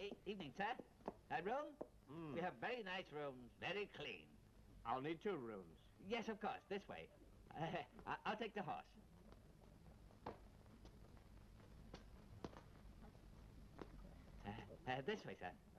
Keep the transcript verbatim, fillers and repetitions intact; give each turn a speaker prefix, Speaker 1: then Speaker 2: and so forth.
Speaker 1: e evening, sir. A room?
Speaker 2: Mm.
Speaker 1: We have very nice rooms, very clean.
Speaker 2: I'll need two rooms.
Speaker 1: Yes, of course, this way. Uh, I'll take the horse. Uh, uh, this way, sir.